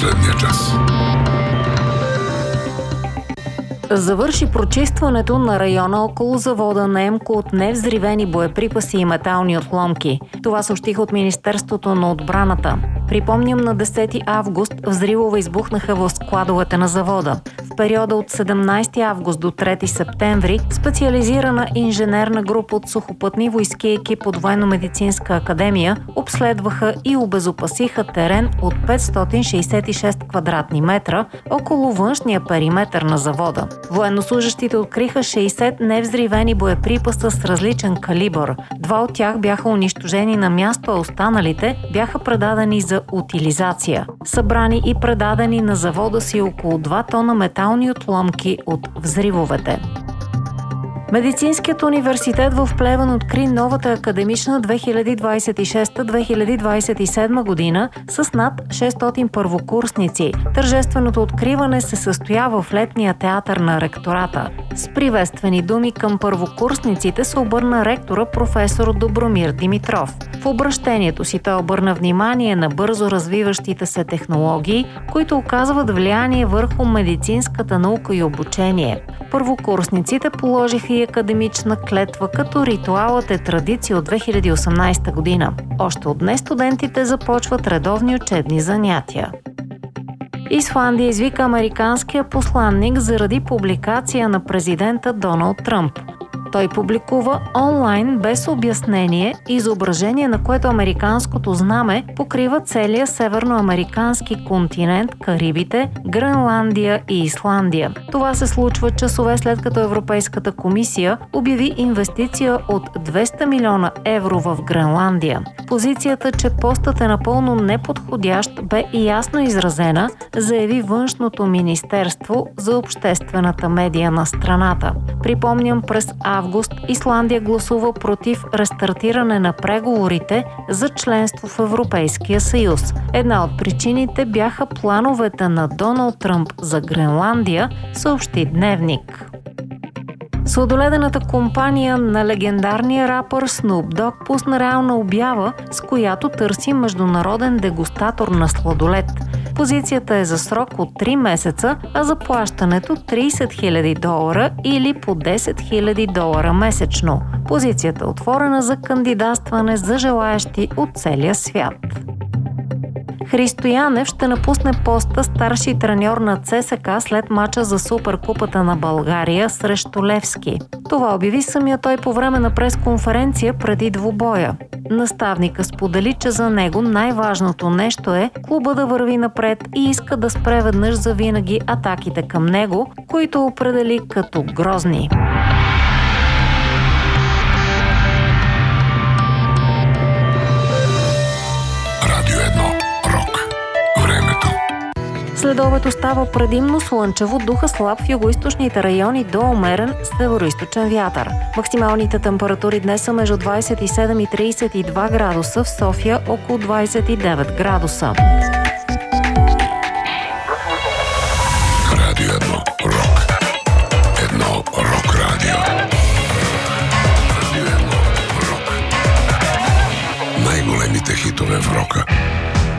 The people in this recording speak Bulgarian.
последния час. Завърши прочистването на района около завода на ЕМКО от невзривени боеприпаси и метални отломки. Това съобщиха от Министерството на отбраната. Припомням, на 10 август взривове избухнаха в складовете на завода. В периода от 17 август до 3 септември специализирана инженерна група от сухопътни войски екип от Военно-медицинска академия обследваха и обезопасиха терен от 566 квадратни метра около външния периметър на завода. Военнослужащите откриха 60 невзривени боеприпаса с различен калибър. 2 от тях бяха унищожени на място, а останалите бяха предадени за утилизация. Събрани и предадени на завода си около 2 тона метални отломки от взривовете. Медицинският университет в Плевен откри новата академична 2026-2027 година с над 600 първокурсници. Тържественото откриване се състоява в летния театър на ректората. С приветствени думи към първокурсниците се обърна ректора професор Добромир Димитров. В обращението си той обърна внимание на бързо развиващите се технологии, които оказват влияние върху медицинската наука и обучение. Първокурсниците положиха и академична клетва, като ритуалът е традиция от 2018 година. Още от днес студентите започват редовни учебни занятия. Исландия извика американския посланник заради публикация на президента Доналд Тръмп. Той публикува онлайн без обяснение изображение, на което американското знаме покрива целия северноамерикански континент, Карибите, Гренландия и Исландия. Това се случва часове след като Европейската комисия обяви инвестиция от 200 милиона евро в Гренландия. Позицията, че постът е напълно неподходящ, бе и ясно изразена, заяви Външното министерство за обществената медия на страната. Припомням, през август Исландия гласува против рестартиране на преговорите за членство в Европейския съюз. Една от причините бяха плановете на Доналд Тръмп за Гренландия, съобщи Дневник. Сладоледената компания на легендарния рапър Snoop Dogg пусна реална обява, с която търси международен дегустатор на сладолед. Позицията е за срок от 3 месеца, а заплащането $30 000 или по $10 000 месечно. Позицията е отворена за кандидатстване за желаещи от целия свят. Христо Янев ще напусне поста старши треньор на ЦСКА след мача за Суперкупата на България срещу Левски. Това обяви самия той по време на пресконференция преди двубоя. Наставника сподели, че за него най-важното нещо е клуба да върви напред и иска да спре веднъж завинаги атаките към него, които определи като грозни. Следобед остава предимно слънчево, духа слаб в югоизточните райони до умерен североизточен вятър. Максималните температури днес са между 27 и 32 градуса, в София около 29 градуса.